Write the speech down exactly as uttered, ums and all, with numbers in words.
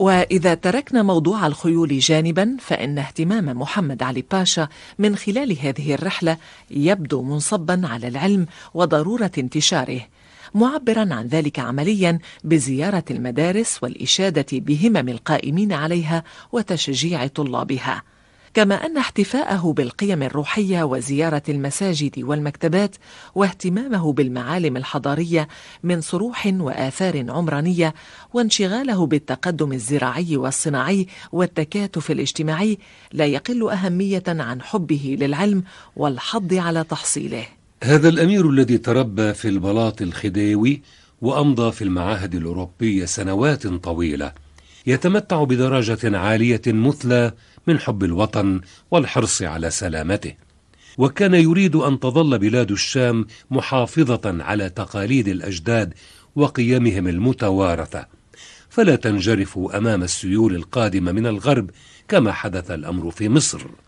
وإذا تركنا موضوع الخيول جانبا، فإن اهتمام محمد علي باشا من خلال هذه الرحلة يبدو منصبا على العلم وضرورة انتشاره، معبرا عن ذلك عمليا بزيارة المدارس والإشادة بهمم القائمين عليها وتشجيع طلابها، كما أن احتفاءه بالقيم الروحية وزيارة المساجد والمكتبات واهتمامه بالمعالم الحضارية من صروح وآثار عمرانية وانشغاله بالتقدم الزراعي والصناعي والتكاتف الاجتماعي لا يقل أهمية عن حبه للعلم والحض على تحصيله. هذا الأمير الذي تربى في البلاط الخديوي وأمضى في المعاهد الأوروبية سنوات طويلة يتمتع بدرجة عالية مثلى من حب الوطن والحرص على سلامته، وكان يريد أن تظل بلاد الشام محافظة على تقاليد الأجداد وقيمهم المتوارثة، فلا تنجرف أمام السيول القادمة من الغرب كما حدث الأمر في مصر.